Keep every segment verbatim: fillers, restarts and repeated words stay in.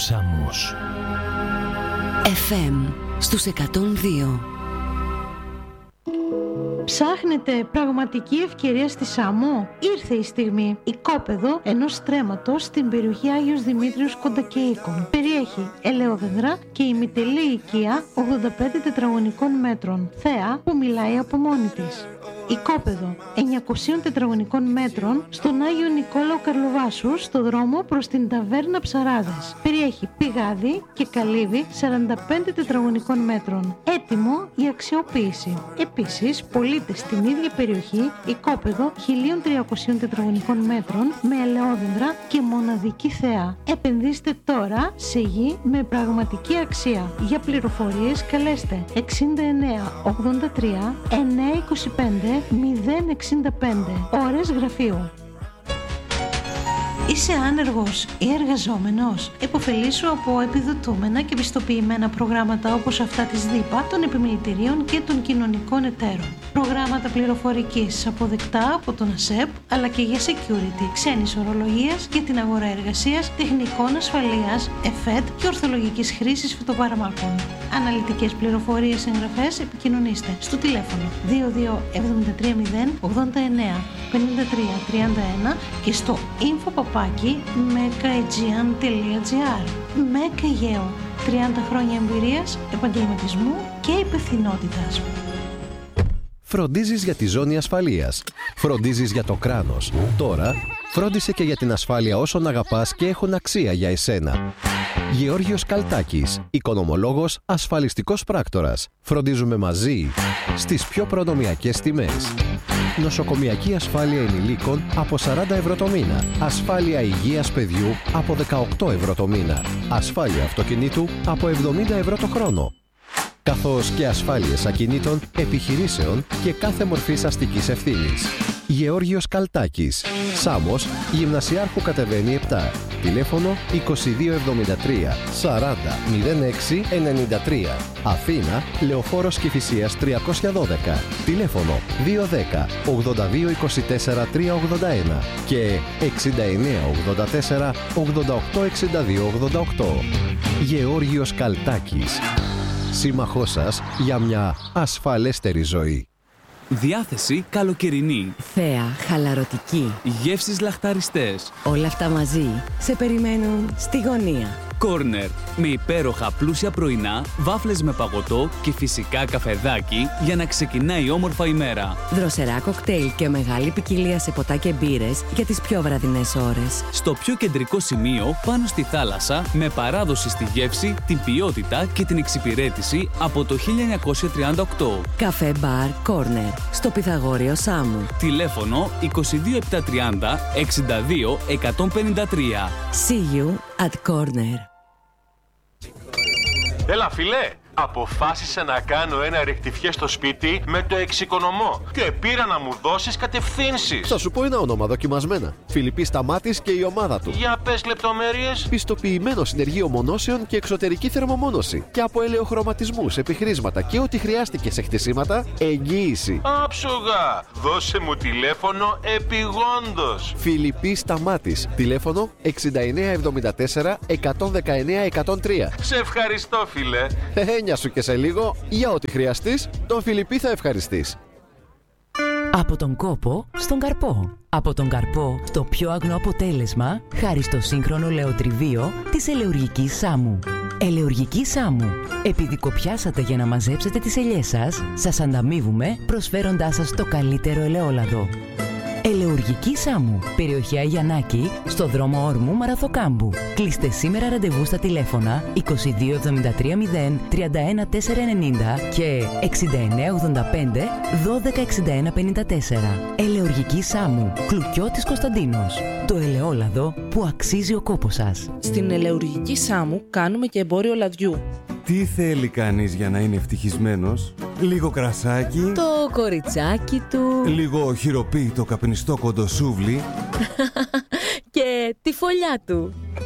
Σάμος. εφ εμ στους εκατόν δύο. Ψάχνετε πραγματική ευκαιρία στη Σάμο? Ήρθε η στιγμή. Οικόπεδο ενός στρέμματος στην περιοχή Άγιος Δημήτριος Κοντακεΐκων. Περιέχει ελαιόδεντρα και ημιτελή οικία ογδόντα πέντε τετραγωνικών μέτρων. Θέα που μιλάει από μόνη της. Οικόπεδο εννιακόσια τετραγωνικών μέτρων στον Άγιο Νικόλαο Καρλοβάσου, στο δρόμο προς την ταβέρνα Ψαράδας. Περιέχει πηγάδι και καλύβι σαράντα πέντε τετραγωνικών μέτρων. Έτοιμο η αξιοποίηση. Επίσης, πωλείται στην ίδια περιοχή οικόπεδο χίλια τριακόσια τετραγωνικών μέτρων με ελαιόδεντρα και μοναδική θέα. Επενδύστε τώρα σε γη με πραγματική αξία. Για πληροφορίες καλέστε εξήντα εννέα ογδόντα τρία εννιακόσια είκοσι πέντε μηδέν εξήντα πέντε. Ώρες γραφείου. Είσαι άνεργος ή εργαζόμενος? Εποφελήσου από επιδοτούμενα και πιστοποιημένα προγράμματα όπως αυτά της ΔΥΠΑ, των επιμελητηρίων και των κοινωνικών εταίρων. Προγράμματα πληροφορικής αποδεκτά από τον ΑΣΕΠ, αλλά και για security, ξένης ορολογίας, για την αγορά εργασίας, τεχνικών ασφαλείας, ΕΦΕΤ και ορθολογικής χρήσης φυτοπαραμάκων. Αναλυτικές πληροφορίες, εγγραφές, επικοινωνήστε στο τηλέφωνο δύο δύο εβδομήντα τρία μηδέν ογδόντα εννέα πενήντα τρία τριάντα ένα και στο info παπάκι mekaegean τελεία gr. Μέκα Αιγαίο, τριάντα χρόνια εμπειρίας, επαγγελματισμού και υπευθυνότητας. Φροντίζεις για τη ζώνη ασφαλείας. Φροντίζεις για το κράνος. Τώρα, φρόντισε και για την ασφάλεια όσων αγαπάς και έχουν αξία για εσένα. Γεώργιος Καλτάκης, οικονομολόγος, ασφαλιστικός πράκτορας. Φροντίζουμε μαζί στις πιο προνομιακές τιμές. Νοσοκομιακή ασφάλεια ενηλίκων από σαράντα ευρώ το μήνα. Ασφάλεια υγείας παιδιού από δεκαοκτώ ευρώ το μήνα. Ασφάλεια αυτοκινήτου από εβδομήντα ευρώ το χρόνο. Καθώς και ασφάλειες ακινήτων, επιχειρήσεων και κάθε μορφής αστικής ευθύνης. Γεώργιος Καλτάκης, Σάμος, Γυμνασιάρχου κατεβαίνει επτά. Τηλέφωνο είκοσι δύο εβδομήντα τρία σαράντα μηδέν έξι ενενήντα τρία. Αθήνα, Λεωφόρος Κηφισίας τριακόσια δώδεκα. Τηλέφωνο δύο ένα μηδέν ογδόντα δύο είκοσι τέσσερα τριακόσια ογδόντα ένα και εξήντα εννέα ογδόντα τέσσερα ογδόντα οκτώ εξήντα δύο ογδόντα οκτώ. Γεώργιος Καλτάκης, σύμμαχός σας για μια ασφαλέστερη ζωή. Διάθεση καλοκαιρινή. Θέα χαλαρωτική. Γεύσεις λαχταριστές. Όλα αυτά μαζί σε περιμένουν στη γωνία. Κόρνερ, με υπέροχα πλούσια πρωινά, βάφλες με παγωτό και φυσικά καφεδάκι για να ξεκινάει όμορφα η μέρα. Δροσερά κοκτέιλ και μεγάλη ποικιλία σε ποτά και μπύρες για τις πιο βραδινές ώρες. Στο πιο κεντρικό σημείο, πάνω στη θάλασσα, με παράδοση στη γεύση, την ποιότητα και την εξυπηρέτηση από το χίλια εννιακόσια τριάντα οκτώ. Καφέ Μπαρ Κόρνερ, στο Πυθαγόριο Σάμου. Τηλέφωνο είκοσι δύο επτακόσια τριάντα εξήντα δύο εκατόν πενήντα τρία. See you at Corner. Έλα φίλε, αποφάσισα να κάνω ένα ρεκτιφιέ στο σπίτι με το εξοικονομώ και πήρα να μου δώσεις κατευθύνσεις. Θα σου πω ένα όνομα δοκιμασμένα. Φιλιππής Σταμάτης και η ομάδα του. Για πες λεπτομέρειες. Πιστοποιημένο συνεργείο μονώσεων και εξωτερική θερμομόνωση. Και από ελαιοχρωματισμούς, επιχρήσματα και ό,τι χρειάστηκε σε χτισήματα, εγγύηση. Άψογα! Δώσε μου τηλέφωνο επιγόντως. Φιλιππής Σταμάτης. Τηλέφωνο εξήντα εννέα εβδομήντα τέσσερα εκατόν δεκαεννέα εκατόν τρία. Σε ευχαριστώ φίλε. Έννοια σου και σε λίγο, για ό,τι χρειαστείς, τον Φιλιππή θα ευχαριστείς. Από τον κόπο στον καρπό. Από τον καρπό στο πιο αγνό αποτέλεσμα, χάρη στο σύγχρονο λεοτριβείο της Ελαιουργικής Σάμου. Ελαιουργική Σάμου. Επειδή κοπιάσατε για να μαζέψετε τις ελιές σας, σας ανταμείβουμε προσφέροντάς σας το καλύτερο ελαιόλαδο. Ελαιουργική Σάμου. Περιοχή Αγιανάκη, στο δρόμο Όρμου Μαραθοκάμπου. Κλείστε σήμερα ραντεβού στα τηλέφωνα είκοσι δύο εβδομήντα τρία μηδέν τριάντα ένα τετρακόσια ενενήντα και εξήντα εννέα ογδόντα πέντε δώδεκα εξήντα ένα πενήντα τέσσερα. Ελαιουργική Σάμου. Κλουκιώτης Κωνσταντίνος. Το ελαιόλαδο που αξίζει ο κόπος σας. Στην Ελαιουργική Σάμου κάνουμε και εμπόριο λαδιού. Τι θέλει κανείς για να είναι ευτυχισμένος? Λίγο κρασάκι, Το κοριτσάκι του λίγο χειροποίητο καπνιστό κοντοσούβλι και τη φωλιά του.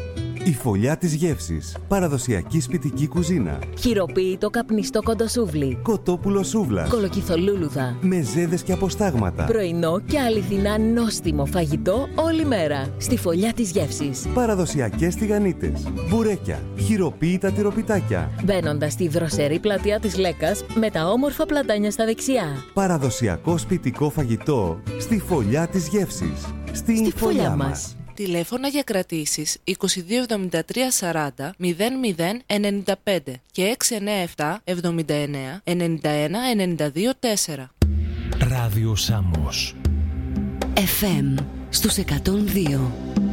Η Φωλιά της Γεύσης. Παραδοσιακή σπιτική κουζίνα. Χειροποίητο καπνιστό κοντοσούβλι. Κοτόπουλο σούβλας. Κολοκυθολούλουδα. Μεζέδες και αποστάγματα. Πρωινό και αληθινά νόστιμο φαγητό όλη μέρα. Στη Φωλιά της Γεύσης. Παραδοσιακές τηγανίτες. Μπουρέκια. Χειροποίητα τυροπιτάκια. Μπαίνοντας στη δροσερή πλατεία της Λέκας με τα όμορφα πλατάνια στα δεξιά. Παραδοσιακό σπιτικό φαγητό στη Φωλιά της Γεύσης. Στη, Στη Φωλιά, Φωλιά μας. μας. Τηλέφωνα για κρατήσεις είκοσι δύο εβδομήντα τρία σαράντα μηδέν μηδέν ενενήντα πέντε και έξι εννιά επτά εβδομήντα εννιά ενενήντα ένα ενενήντα δύο τέσσερα. Ράδιο Σάμος. εφ εμ στους εκατόν δύο.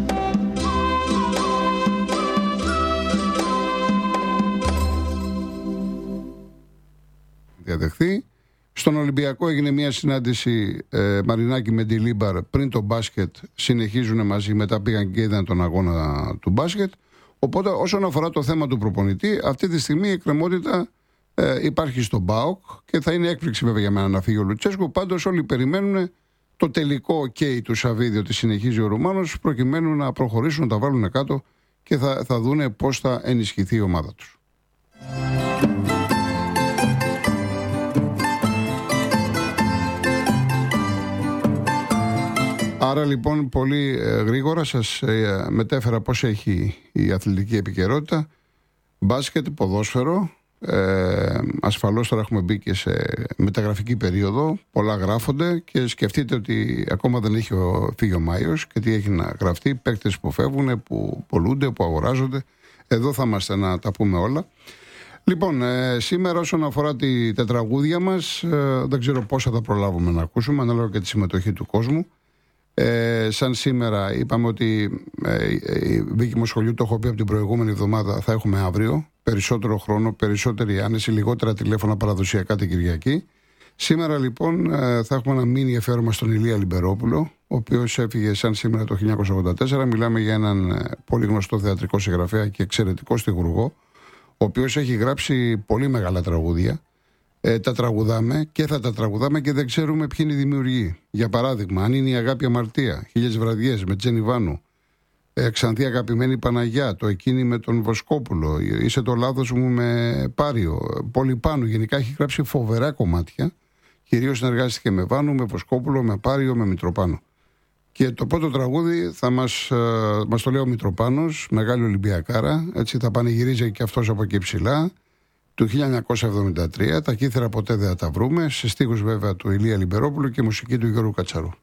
Διαδεχθεί. Στον Ολυμπιακό έγινε μια συνάντηση ε, Μαρινάκη με τη Λίμπαρ πριν το μπάσκετ. Συνεχίζουν μαζί, μετά πήγαν και είδαν τον αγώνα του μπάσκετ. Οπότε, όσον αφορά το θέμα του προπονητή, αυτή τη στιγμή η εκκρεμότητα ε, υπάρχει στον ΠΑΟΚ και θα είναι έκπληξη βέβαια για μένα να φύγει ο Λουτσέσκου. Πάντως, όλοι περιμένουν το τελικό OK του Σαββίδη ότι συνεχίζει ο Ρουμάνος, προκειμένου να προχωρήσουν, να τα βάλουν κάτω και θα, θα δούνε πώς θα ενισχυθεί η ομάδα τους. Άρα λοιπόν πολύ ε, γρήγορα σας ε, μετέφερα πώς έχει η αθλητική επικαιρότητα. Μπάσκετ, ποδόσφαιρο, ε, ασφαλώς τώρα έχουμε μπει και σε μεταγραφική περίοδο, πολλά γράφονται και σκεφτείτε ότι ακόμα δεν έχει φύγει ο Μάιος και τι έχει να γραφτεί, παίκτες που φεύγουν, που πολλούνται, που αγοράζονται. Εδώ θα είμαστε να τα πούμε όλα. Λοιπόν, ε, σήμερα όσον αφορά τη τετραγούδια μας, ε, δεν ξέρω πόσα θα προλάβουμε να ακούσουμε, ανάλογα και τη συμμετοχή του κόσμου. Ε, σαν σήμερα είπαμε ότι ε, η Βίκη Μοσχολιού, το έχω πει από την προηγούμενη εβδομάδα, θα έχουμε αύριο περισσότερο χρόνο, περισσότερη άνεση, λιγότερα τηλέφωνα παραδοσιακά την Κυριακή. Σήμερα λοιπόν ε, θα έχουμε ένα μίνι αφιέρωμα στον Ηλία Λιμπερόπουλο, ο οποίος έφυγε σαν σήμερα το χίλια εννιακόσια ογδόντα τέσσερα. Μιλάμε για έναν ε, πολύ γνωστό θεατρικό συγγραφέα και εξαιρετικό στιχουργό, ο οποίος έχει γράψει πολύ μεγάλα τραγούδια. Ε, τα τραγουδάμε και θα τα τραγουδάμε και δεν ξέρουμε ποιοι είναι οι δημιουργοί. Για παράδειγμα, αν είναι η Αγάπη Αμαρτία, Χίλιες Βραδιές με Τζένι Βάνου, ε, Ξανθή Αγαπημένη Παναγιά, το Εκείνη με τον Βοσκόπουλο, Είσαι το λάθος μου με Πάριο, Πολυπάνου. Γενικά έχει γράψει φοβερά κομμάτια. Κυρίως συνεργάστηκε με Βάνου, με Βοσκόπουλο, με Πάριο, με Μητροπάνο. Και το πρώτο τραγούδι θα μας, ε, μας το λέει ο Μητροπάνος, μεγάλη Ολυμπιακάρα, έτσι θα πανηγυρίζει και αυτός από εκεί ψηλά. Του χίλια εννιακόσια εβδομήντα τρία, τα κύθρα ποτέ δεν θα τα βρούμε, σε στίχους βέβαια του Ηλία Λιμπερόπουλου και μουσική του Γιώργου Κατσαρού.